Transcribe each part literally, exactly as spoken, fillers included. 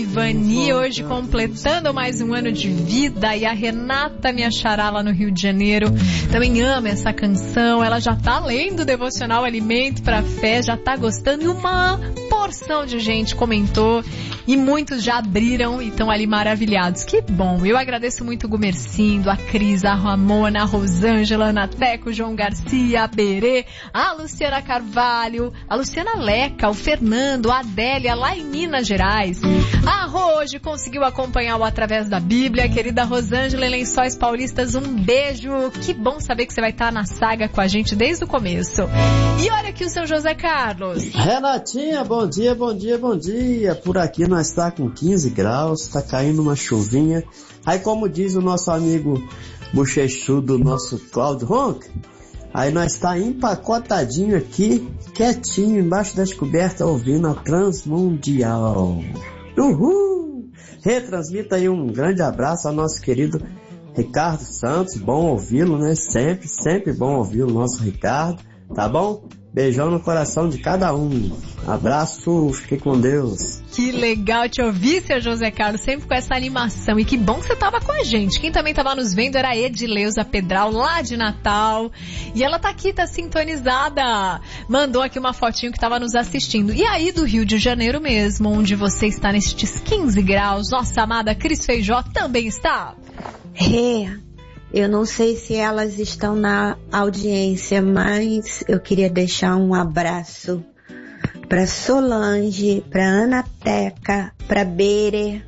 Ivani, hoje completando mais um ano de vida, e a Renata, minha xará lá no Rio de Janeiro, também ama essa canção. Ela já tá lendo o devocional Alimento pra Fé, já tá gostando, e uma porção de gente comentou e muitos já abriram e estão ali maravilhados. Que bom! Eu agradeço muito o Gumercindo, a Cris, a Ramona, a Rosângela, a Ana Teco, o João Garcia, a Berê, a Luciana Carvalho, a Luciana Leca, o Fernando, a Adélia lá em Minas Gerais. A Rô hoje conseguiu acompanhar o Através da Bíblia. Querida Rosângela, em Lençóis Paulistas, um beijo. Que bom saber que você vai estar na saga com a gente desde o começo. E olha aqui o seu José Carlos. Renatinha, bom dia, bom dia, bom dia. Por aqui nós está com quinze graus, está caindo uma chuvinha. Aí, como diz o nosso amigo bochechudo, nosso Cláudio Ronca, aí nós está empacotadinho aqui, quietinho, embaixo das cobertas, ouvindo a Transmundial. Uhul! Retransmita aí um grande abraço ao nosso querido Ricardo Santos, bom ouvi-lo, né? Sempre, sempre bom ouvir o nosso Ricardo, tá bom? Beijão no coração de cada um. Abraço, fique com Deus. Que legal te ouvir, seu José Carlos, sempre com essa animação. E que bom que você estava com a gente. Quem também estava nos vendo era a Edileuza Pedral, lá de Natal. E ela tá aqui, tá sintonizada. Mandou aqui uma fotinho que estava nos assistindo. E aí do Rio de Janeiro mesmo, onde você está nestes quinze graus, nossa amada Cris Feijó também está? É. Eu não sei se elas estão na audiência, mas eu queria deixar um abraço para Solange, para Ana Teca, para Bere,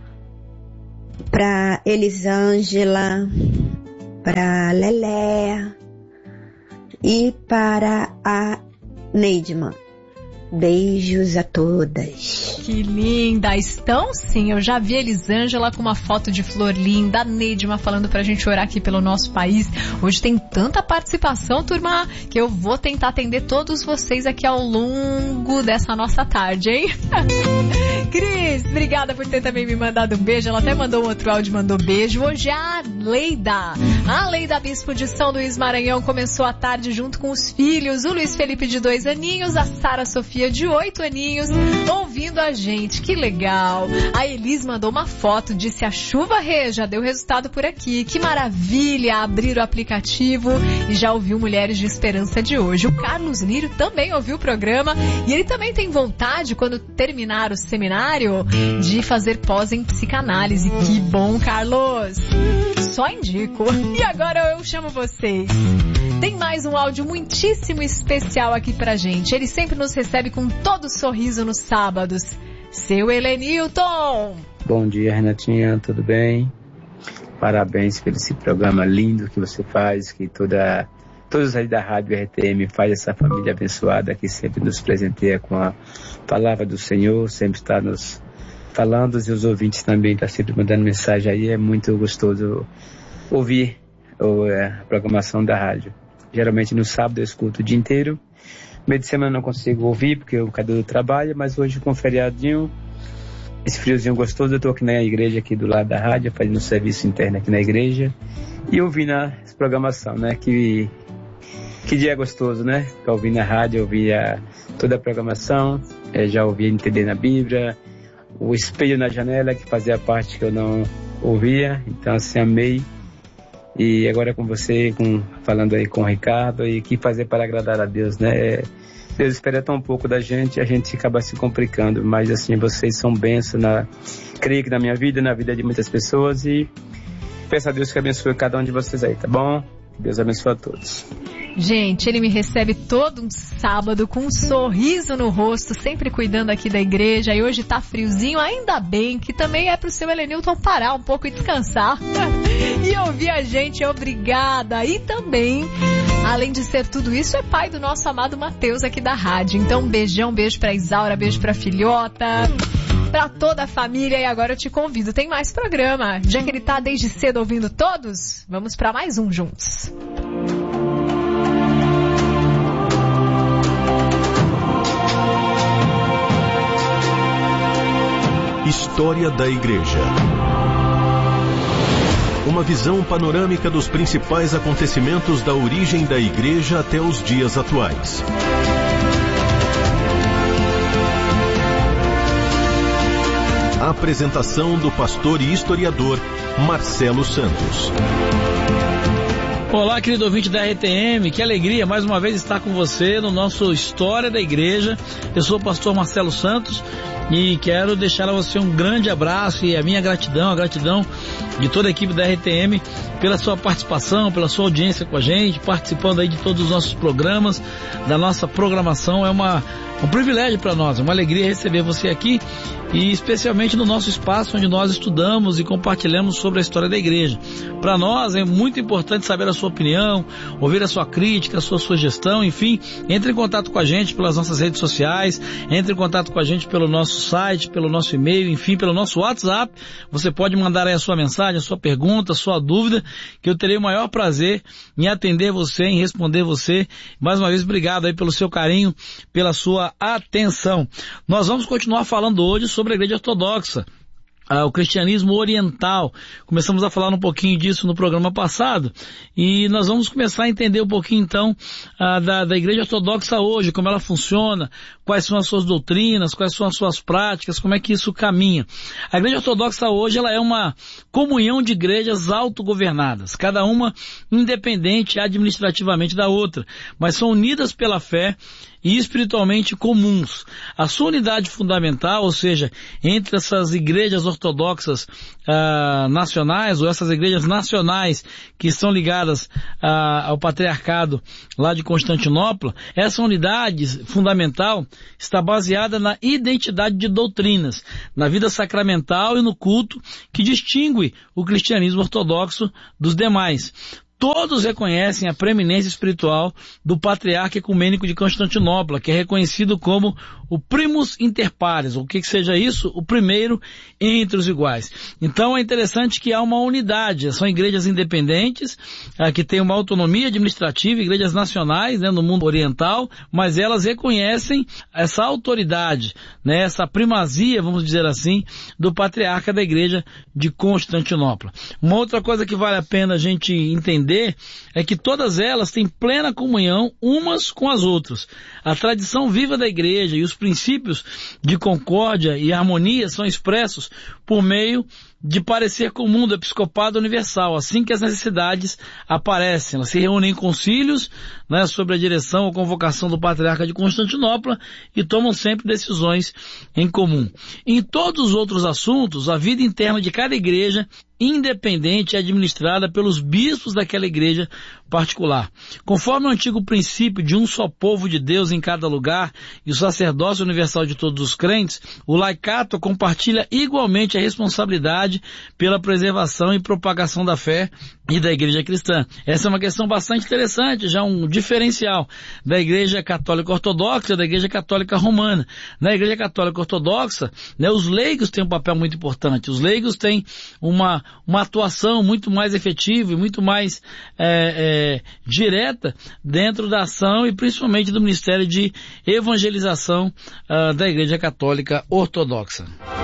para Elisângela, para Lelé e para a Neidman. Beijos a todas. Que linda! Estão sim, eu já vi a Elisângela com uma foto de flor linda, a Neidma falando pra gente orar aqui pelo nosso país. Hoje tem tanta participação, turma, que eu vou tentar atender todos vocês aqui ao longo dessa nossa tarde, hein? Cris, obrigada por ter também me mandado um beijo. Ela até mandou um outro áudio, mandou beijo. Hoje é a Leida. A Leida Bispo de São Luís Maranhão começou a tarde junto com os filhos, o Luiz Felipe de dois aninhos, a Sara Sofia de oito aninhos, ouvindo a gente. Que legal. A Elis mandou uma foto, disse: a chuva Rê, já deu resultado por aqui. Que maravilha, abrir o aplicativo e já ouviu Mulheres de Esperança de hoje. O Carlos Lírio também ouviu o programa e ele também tem vontade, quando terminar o seminário, de fazer pós em psicanálise. Que bom, Carlos. Só indico. E agora eu chamo vocês. Tem mais um áudio muitíssimo especial aqui pra gente. Ele sempre nos recebe com todo sorriso nos sábados. Seu Helenilton. Bom dia, Renatinha, tudo bem? Parabéns por esse programa lindo que você faz, que toda, todos aí da Rádio R T M faz essa família abençoada que sempre nos presenteia com a palavra do Senhor, sempre está nos falando, e os ouvintes também estão sempre mandando mensagem aí. É muito gostoso ouvir a programação da rádio. Geralmente no sábado eu escuto o dia inteiro. Meio de semana não consigo ouvir porque o Cadu trabalha, mas hoje com o feriadinho, esse friozinho gostoso, eu estou aqui na igreja, aqui do lado da rádio, fazendo um serviço interno aqui na igreja e ouvindo a programação, né? Que, que dia gostoso, né? Ficar ouvindo a rádio, ouvir a, toda a programação, é, já ouvi Entender na Bíblia, o Espelho na Janela, que fazia parte que eu não ouvia, então assim, amei. E agora com você, com, falando aí com o Ricardo, e que fazer para agradar a Deus, né? Deus espera tão pouco da gente e a gente acaba se complicando, mas assim, vocês são bênçãos, na, creio que na minha vida, na vida de muitas pessoas, e peço a Deus que abençoe cada um de vocês aí, tá bom? Deus abençoe a todos. Gente, ele me recebe todo um sábado com um sorriso no rosto, sempre cuidando aqui da igreja, e hoje tá friozinho, ainda bem, que também é pro seu Helenilton parar um pouco e descansar e ouvir a gente. Obrigada. E também, além de ser tudo isso, é pai do nosso amado Mateus aqui da rádio. Então um beijão, beijo pra Isaura, beijo pra filhota, pra toda a família. E agora eu te convido, tem mais programa, já que ele tá desde cedo ouvindo todos, vamos pra mais um juntos. História da Igreja. Uma visão panorâmica dos principais acontecimentos da origem da Igreja até os dias atuais. A apresentação do pastor e historiador Marcelo Santos. Olá, querido ouvinte da R T M, que alegria mais uma vez estar com você no nosso História da Igreja. Eu sou o pastor Marcelo Santos e quero deixar a você um grande abraço e a minha gratidão, a gratidão de toda a equipe da R T M pela sua participação, pela sua audiência com a gente, participando aí de todos os nossos programas, da nossa programação. É uma, um privilégio para nós, é uma alegria receber você aqui e especialmente no nosso espaço onde nós estudamos e compartilhamos sobre a história da igreja. Para nós é muito importante saber a sua opinião, ouvir a sua crítica, a sua sugestão, enfim, entre em contato com a gente pelas nossas redes sociais, entre em contato com a gente pelo nosso site, pelo nosso e-mail, enfim, pelo nosso WhatsApp. Você pode mandar aí a sua mensagem, a sua pergunta, a sua dúvida, que eu terei o maior prazer em atender você, em responder você. Mais uma vez, obrigado aí pelo seu carinho, pela sua atenção. Nós vamos continuar falando hoje sobre sobre a Igreja Ortodoxa, ah, o cristianismo oriental. Começamos a falar um pouquinho disso no programa passado e nós vamos começar a entender um pouquinho então ah, da, da Igreja Ortodoxa hoje, como ela funciona, quais são as suas doutrinas, quais são as suas práticas, como é que isso caminha. A Igreja Ortodoxa hoje ela é uma comunhão de igrejas autogovernadas, cada uma independente administrativamente da outra, mas são unidas pela fé e espiritualmente comuns. A sua unidade fundamental, ou seja, entre essas igrejas ortodoxas ah, nacionais, ou essas igrejas nacionais que estão ligadas ah, ao patriarcado lá de Constantinopla, essa unidade fundamental está baseada na identidade de doutrinas, na vida sacramental e no culto que distingue o cristianismo ortodoxo dos demais. Todos reconhecem a preeminência espiritual do patriarca ecumênico de Constantinopla, que é reconhecido como o primus inter pares, ou o que que seja isso, o primeiro entre os iguais. Então é interessante que há uma unidade, são igrejas independentes, ah, que têm uma autonomia administrativa, igrejas nacionais, né, no mundo oriental, mas elas reconhecem essa autoridade, né, essa primazia, vamos dizer assim, do patriarca da igreja de Constantinopla. Uma outra coisa que vale a pena a gente entender é que todas elas têm plena comunhão umas com as outras. A tradição viva da igreja e os princípios de concórdia e harmonia são expressos por meio de parecer comum do episcopado universal, assim que as necessidades aparecem. Elas se reúnem em concílios, né, sob a direção ou convocação do patriarca de Constantinopla e tomam sempre decisões em comum. Em todos os outros assuntos, a vida interna de cada igreja independente é administrada pelos bispos daquela igreja particular. Conforme o antigo princípio de um só povo de Deus em cada lugar e o sacerdócio universal de todos os crentes, o laicato compartilha igualmente a responsabilidade pela preservação e propagação da fé e da igreja cristã. Essa é uma questão bastante interessante, já um diferencial da igreja católica ortodoxa e da igreja católica romana. Na igreja católica ortodoxa, né, os leigos têm um papel muito importante. Os leigos têm uma, uma atuação muito mais efetiva e muito mais é, é, direta dentro da ação e principalmente do ministério de evangelização uh, da igreja católica ortodoxa.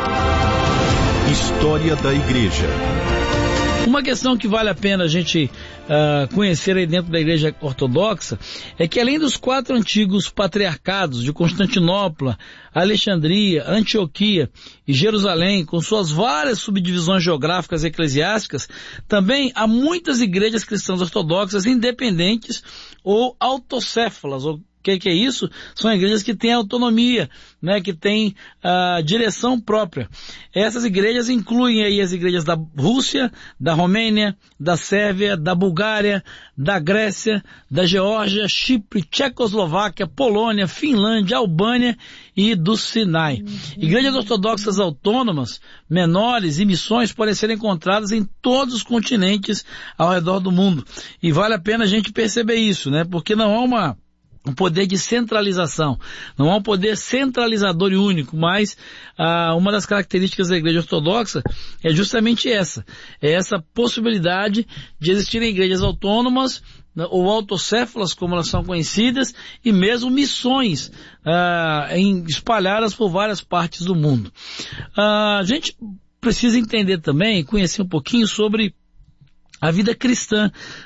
História da Igreja. Uma questão que vale a pena a gente uh, conhecer aí dentro da Igreja Ortodoxa é que além dos quatro antigos patriarcados de Constantinopla, Alexandria, Antioquia e Jerusalém, com suas várias subdivisões geográficas e eclesiásticas, também há muitas igrejas cristãs ortodoxas independentes ou autocéfalas, ou O que, que é isso? São igrejas que têm autonomia, né, que têm uh, direção própria. Essas igrejas incluem aí as igrejas da Rússia, da Romênia, da Sérvia, da Bulgária, da Grécia, da Geórgia, Chipre, Tchecoslováquia, Polônia, Finlândia, Albânia e do Sinai. Igrejas ortodoxas autônomas, menores e missões podem ser encontradas em todos os continentes ao redor do mundo. E vale a pena a gente perceber isso, né, porque não há uma um poder de centralização, não há um poder centralizador e único, mas ah, uma das características da igreja ortodoxa é justamente essa, é essa possibilidade de existirem igrejas autônomas, ou autocéfalas, como elas são conhecidas, e mesmo missões ah, em, espalhadas por várias partes do mundo. Ah, a gente precisa entender também, conhecer um pouquinho sobre a vida cristã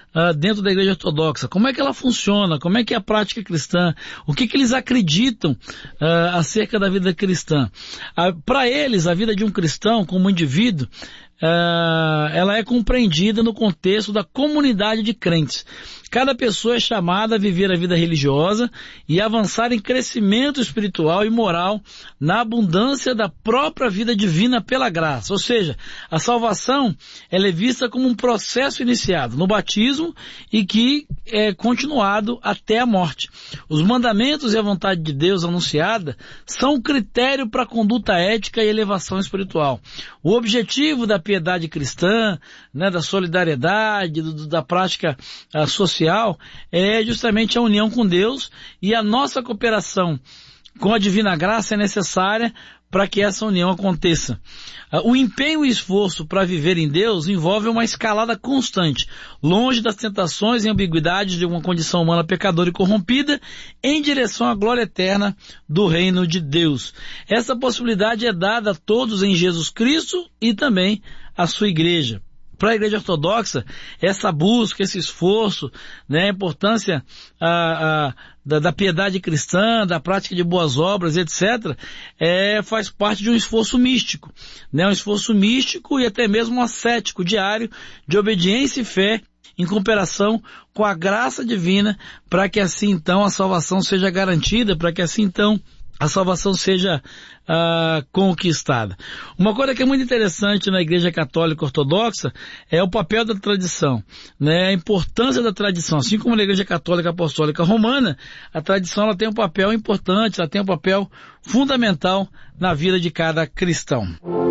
uh, dentro da Igreja Ortodoxa? Como é que ela funciona? Como é que é a prática cristã? O que que eles acreditam uh, acerca da vida cristã? Uh, Para eles, a vida de um cristão, como indivíduo, Uh, ela é compreendida no contexto da comunidade de crentes. Cada pessoa é chamada a viver a vida religiosa e avançar em crescimento espiritual e moral na abundância da própria vida divina pela graça. Ou seja, a salvação ela é vista como um processo iniciado no batismo e que é continuado até a morte. Os mandamentos e a vontade de Deus anunciada são um critério para a conduta ética e elevação espiritual. O objetivo da piedade cristã, né, da solidariedade, do, da prática uh, social, é justamente a união com Deus, e a nossa cooperação com a divina graça é necessária para que essa união aconteça. Uh, o empenho e esforço para viver em Deus envolve uma escalada constante, longe das tentações e ambiguidades de uma condição humana pecadora e corrompida, em direção à glória eterna do reino de Deus. Essa possibilidade é dada a todos em Jesus Cristo e também à sua igreja. Para a Igreja Ortodoxa, essa busca, esse esforço, né, a importância a, a, da, da piedade cristã, da prática de boas obras, etcétera, é, faz parte de um esforço místico, né, um esforço místico e até mesmo um ascético diário de obediência e fé em cooperação com a graça divina, para que assim então a salvação seja garantida, para que assim então a salvação seja uh, conquistada. Uma coisa que é muito interessante na Igreja Católica Ortodoxa é o papel da tradição, né? A importância da tradição. Assim como na Igreja Católica Apostólica Romana, a tradição ela tem um papel importante, ela tem um papel fundamental na vida de cada cristão.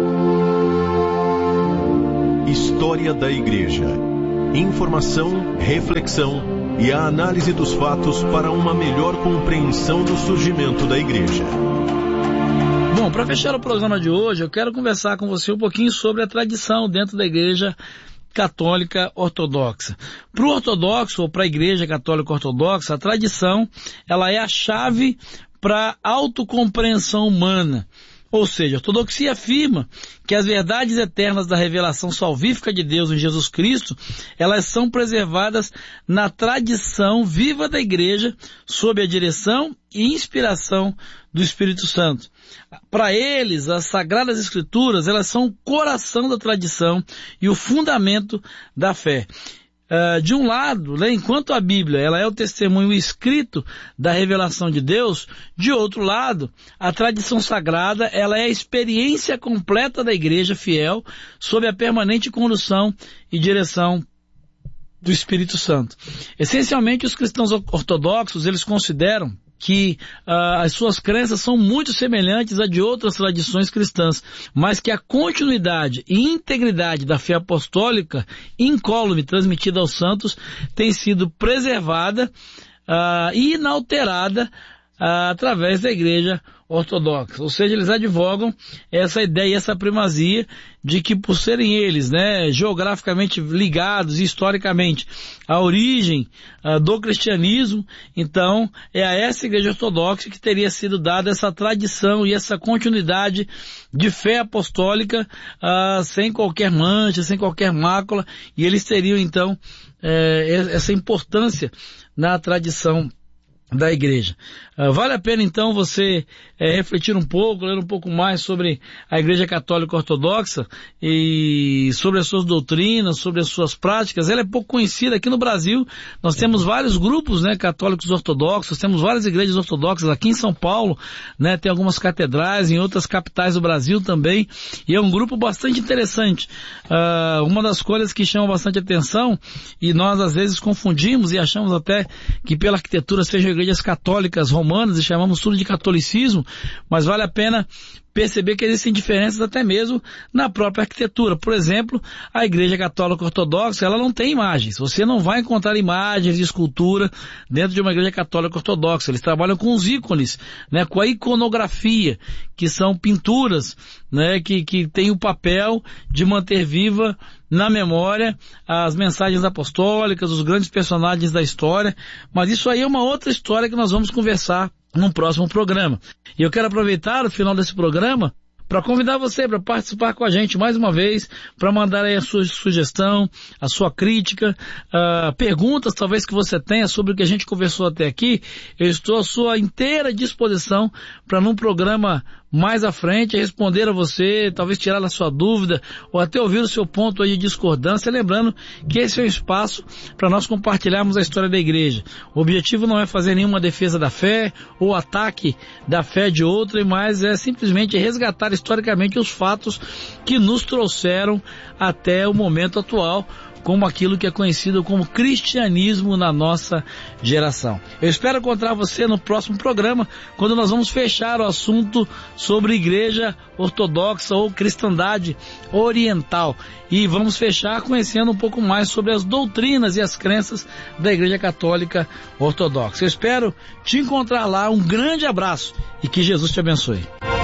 História da Igreja. Informação, reflexão e a análise dos fatos para uma melhor compreensão do surgimento da Igreja. Bom, para fechar o programa de hoje, eu quero conversar com você um pouquinho sobre a tradição dentro da Igreja Católica Ortodoxa. Para o ortodoxo ou para a Igreja Católica Ortodoxa, a tradição ela é a chave para a autocompreensão humana. Ou seja, a ortodoxia afirma que as verdades eternas da revelação salvífica de Deus em Jesus Cristo, elas são preservadas na tradição viva da Igreja, sob a direção e inspiração do Espírito Santo. Para eles, as Sagradas Escrituras, elas são o coração da tradição e o fundamento da fé. Uh, de um lado, né, enquanto a Bíblia ela é o testemunho escrito da revelação de Deus, de outro lado, a tradição sagrada ela é a experiência completa da igreja fiel sob a permanente condução e direção do Espírito Santo. Essencialmente, os cristãos ortodoxos eles consideram que uh, as suas crenças são muito semelhantes a de outras tradições cristãs, mas que a continuidade e integridade da fé apostólica incólume transmitida aos santos tem sido preservada uh, e inalterada uh, através da Igreja Ortodoxa. Ou seja, eles advogam essa ideia, essa primazia de que por serem eles, né, geograficamente ligados historicamente à origem uh, do cristianismo, então é a essa Igreja Ortodoxa que teria sido dada essa tradição e essa continuidade de fé apostólica uh, sem qualquer mancha, sem qualquer mácula, e eles teriam então eh, essa importância na tradição da igreja. Uh, vale a pena então você é, refletir um pouco, ler um pouco mais sobre a Igreja Católica Ortodoxa e sobre as suas doutrinas, sobre as suas práticas. Ela é pouco conhecida aqui no Brasil. Nós temos vários grupos, né, católicos ortodoxos, temos várias igrejas ortodoxas aqui em São Paulo, né, tem algumas catedrais em outras capitais do Brasil também, e é um grupo bastante interessante. Uh, uma das coisas que chama bastante atenção, e nós às vezes confundimos e achamos até que pela arquitetura sejam igrejas católicas romanas e chamamos tudo de catolicismo, mas vale a pena perceber que existem diferenças até mesmo na própria arquitetura. Por exemplo, a Igreja Católica Ortodoxa, ela não tem imagens. Você não vai encontrar imagens de escultura dentro de uma Igreja Católica Ortodoxa. Eles trabalham com os ícones, né, com a iconografia, que são pinturas, né, que, que tem o papel de manter viva na memória as mensagens apostólicas, os grandes personagens da história. Mas isso aí é uma outra história que nós vamos conversar num próximo programa. E eu quero aproveitar o final desse programa para convidar você para participar com a gente mais uma vez, para mandar aí a sua sugestão, a sua crítica, uh, perguntas talvez que você tenha sobre o que a gente conversou até aqui. Eu estou à sua inteira disposição para num programa mais à frente responder a você, talvez tirar a sua dúvida ou até ouvir o seu ponto aí de discordância, lembrando que esse é um espaço para nós compartilharmos a história da igreja. O objetivo não é fazer nenhuma defesa da fé ou ataque da fé de outra, mas é simplesmente resgatar historicamente os fatos que nos trouxeram até o momento atual, como aquilo que é conhecido como cristianismo na nossa geração. Eu espero encontrar você no próximo programa, quando nós vamos fechar o assunto sobre igreja ortodoxa ou cristandade oriental. E vamos fechar conhecendo um pouco mais sobre as doutrinas e as crenças da Igreja Católica Ortodoxa. Eu espero te encontrar lá. Um grande abraço e que Jesus te abençoe.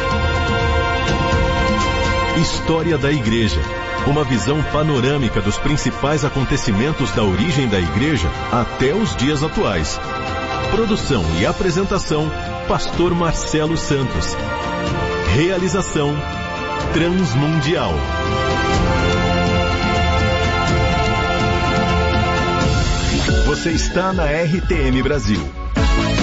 História da Igreja. Uma visão panorâmica dos principais acontecimentos da origem da Igreja até os dias atuais. Produção e apresentação, Pastor Marcelo Santos. Realização, Transmundial. Você está na R T M Brasil.